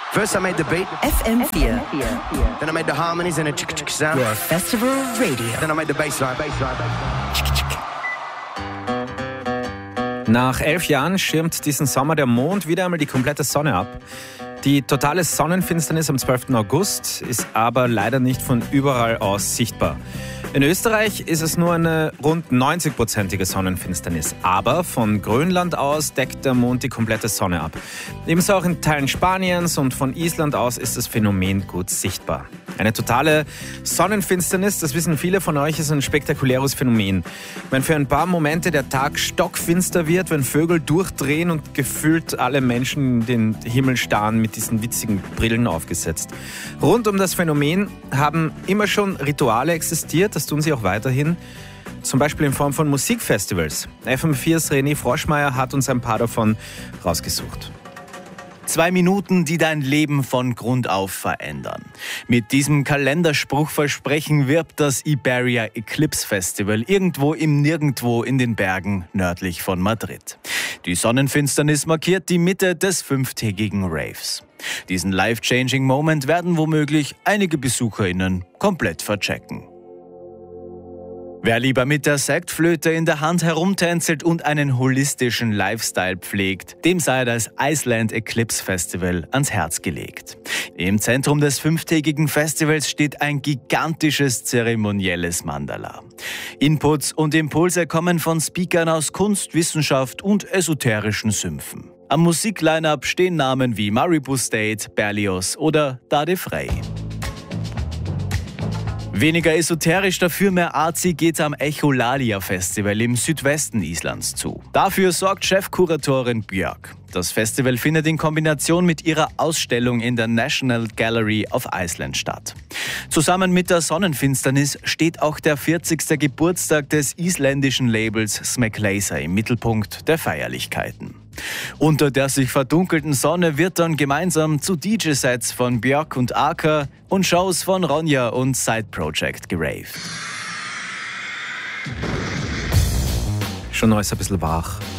First I made the beat, FM4. then I made the harmonies and a chick sound. Your festival radio. Then I made the bass line. Nach 11 Jahren schirmt diesen Sommer der Mond wieder einmal die komplette Sonne ab. Die totale Sonnenfinsternis am 12. August ist aber leider nicht von überall aus sichtbar. In Österreich ist es nur eine rund 90-prozentige Sonnenfinsternis. Aber von Grönland aus deckt der Mond die komplette Sonne ab. Ebenso auch in Teilen Spaniens und von Island aus ist das Phänomen gut sichtbar. Eine totale Sonnenfinsternis, das wissen viele von euch, ist ein spektakuläres Phänomen. Wenn für ein paar Momente der Tag stockfinster wird, wenn Vögel durchdrehen und gefühlt alle Menschen den Himmel starren mit diesen witzigen Brillen aufgesetzt. Rund um das Phänomen haben immer schon Rituale existiert, das tun sie auch weiterhin. Zum Beispiel in Form von Musikfestivals. FM4's René Froschmeier hat uns ein paar davon rausgesucht. 2 Minuten, die dein Leben von Grund auf verändern. Mit diesem Kalenderspruchversprechen wirbt das Iberia Eclipse Festival irgendwo im Nirgendwo in den Bergen nördlich von Madrid. Die Sonnenfinsternis markiert die Mitte des 5-tägigen Raves. Diesen life-changing Moment werden womöglich einige BesucherInnen komplett verchecken. Wer lieber mit der Sektflöte in der Hand herumtänzelt und einen holistischen Lifestyle pflegt, dem sei das Iceland Eclipse Festival ans Herz gelegt. Im Zentrum des 5-tägigen Festivals steht ein gigantisches zeremonielles Mandala. Inputs und Impulse kommen von Speakern aus Kunst, Wissenschaft und esoterischen Sümpfen. Am Musikline-up stehen Namen wie Maribou State, Berlioz oder Dade Frey. Weniger esoterisch, dafür mehr artsy geht am Echolalia Festival im Südwesten Islands zu. Dafür sorgt Chefkuratorin Björk. Das Festival findet in Kombination mit ihrer Ausstellung in der National Gallery of Iceland statt. Zusammen mit der Sonnenfinsternis steht auch der 40. Geburtstag des isländischen Labels Smekleiser im Mittelpunkt der Feierlichkeiten. Unter der sich verdunkelten Sonne wird dann gemeinsam zu DJ-Sets von Björk und Aker und Shows von Ronja und Side Project geraved. Schon alles ein bisschen wach.